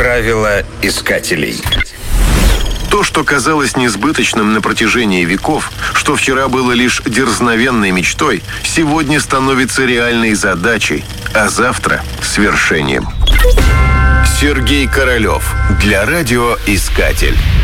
Правила искателей. То, что казалось несбыточным на протяжении веков, что вчера было лишь дерзновенной мечтой, сегодня становится реальной задачей, а завтра — свершением. Сергей Королев для радиоискатель.